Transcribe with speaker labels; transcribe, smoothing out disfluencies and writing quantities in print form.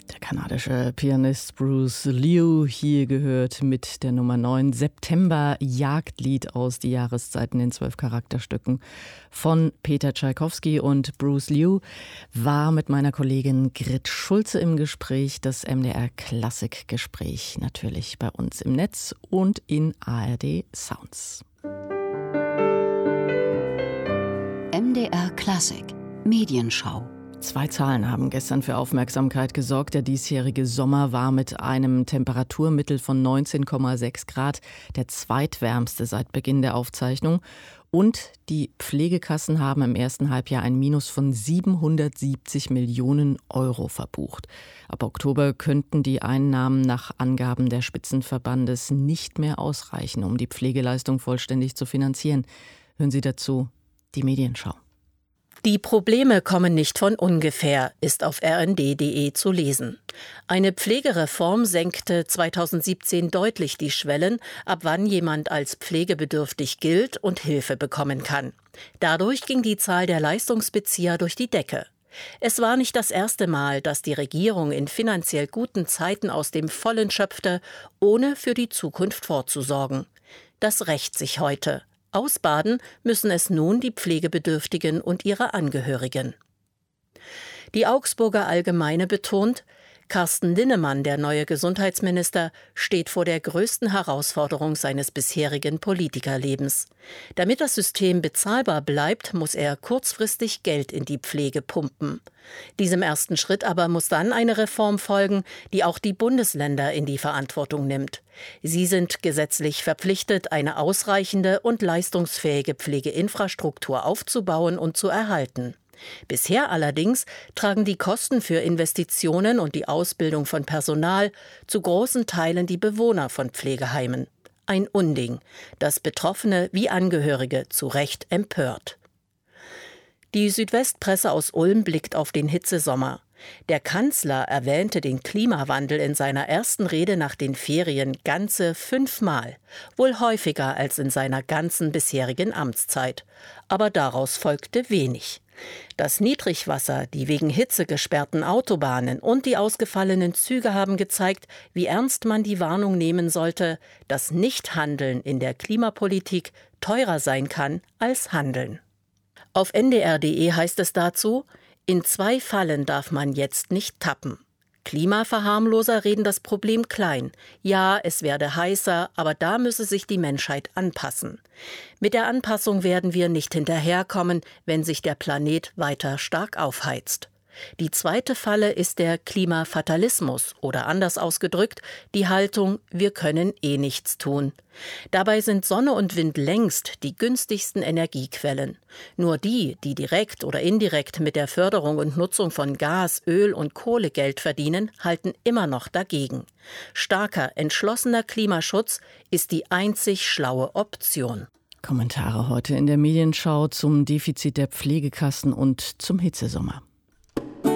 Speaker 1: Der kanadische Pianist Bruce Liu, hier gehört mit der Nummer 9 September Jagdlied aus Die Jahreszeiten in 12 Charakterstücken von Peter Tschaikowski. Und Bruce Liu war mit meiner Kollegin Grit Schulze im Gespräch, das MDR-Klassik-Gespräch natürlich bei uns im Netz und in ARD Sounds.
Speaker 2: MDR Klassik Medienschau.
Speaker 1: 2 Zahlen haben gestern für Aufmerksamkeit gesorgt. Der diesjährige Sommer war mit einem Temperaturmittel von 19,6 Grad der zweitwärmste seit Beginn der Aufzeichnung. Und die Pflegekassen haben im ersten Halbjahr ein Minus von 770 Millionen Euro verbucht. Ab Oktober könnten die Einnahmen nach Angaben des Spitzenverbandes nicht mehr ausreichen, um die Pflegeleistung vollständig zu finanzieren. Hören Sie dazu die Medienschau.
Speaker 3: Die Probleme kommen nicht von ungefähr, ist auf rnd.de zu lesen. Eine Pflegereform senkte 2017 deutlich die Schwellen, ab wann jemand als pflegebedürftig gilt und Hilfe bekommen kann. Dadurch ging die Zahl der Leistungsbezieher durch die Decke. Es war nicht das erste Mal, dass die Regierung in finanziell guten Zeiten aus dem Vollen schöpfte, ohne für die Zukunft vorzusorgen. Das rächt sich heute. Ausbaden müssen es nun die Pflegebedürftigen und ihre Angehörigen. Die Augsburger Allgemeine betont, Carsten Linnemann, der neue Gesundheitsminister, steht vor der größten Herausforderung seines bisherigen Politikerlebens. Damit das System bezahlbar bleibt, muss er kurzfristig Geld in die Pflege pumpen. Diesem ersten Schritt aber muss dann eine Reform folgen, die auch die Bundesländer in die Verantwortung nimmt. Sie sind gesetzlich verpflichtet, eine ausreichende und leistungsfähige Pflegeinfrastruktur aufzubauen und zu erhalten. Bisher allerdings tragen die Kosten für Investitionen und die Ausbildung von Personal zu großen Teilen die Bewohner von Pflegeheimen. Ein Unding, das Betroffene wie Angehörige zu Recht empört. Die Südwestpresse aus Ulm blickt auf den Hitzesommer. Der Kanzler erwähnte den Klimawandel in seiner ersten Rede nach den Ferien ganze 5-mal, wohl häufiger als in seiner ganzen bisherigen Amtszeit. Aber daraus folgte wenig. Das Niedrigwasser, die wegen Hitze gesperrten Autobahnen und die ausgefallenen Züge haben gezeigt, wie ernst man die Warnung nehmen sollte, dass Nichthandeln in der Klimapolitik teurer sein kann als Handeln. Auf ndr.de heißt es dazu, in 2 Fallen darf man jetzt nicht tappen. Klimaverharmloser reden das Problem klein. Ja, es werde heißer, aber da müsse sich die Menschheit anpassen. Mit der Anpassung werden wir nicht hinterherkommen, wenn sich der Planet weiter stark aufheizt. Die zweite Falle ist der Klimafatalismus oder anders ausgedrückt die Haltung, wir können eh nichts tun. Dabei sind Sonne und Wind längst die günstigsten Energiequellen. Nur die, die direkt oder indirekt mit der Förderung und Nutzung von Gas, Öl und Kohle Geld verdienen, halten immer noch dagegen. Starker, entschlossener Klimaschutz ist die einzig schlaue Option.
Speaker 1: Kommentare heute in der Medienschau zum Defizit der Pflegekassen und zum Hitzesommer.